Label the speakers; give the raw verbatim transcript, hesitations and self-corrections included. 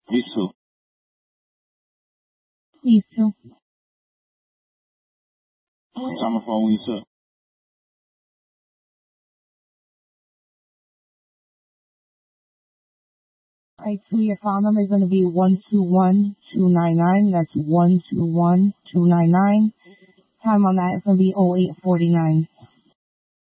Speaker 1: These two.
Speaker 2: These two.
Speaker 1: Wait, on the phone with you, sir.
Speaker 2: Alright, so your file number is going to be one two one two nine nine. That's one two one two nine nine. Time on that is going to be oh eight forty-nine.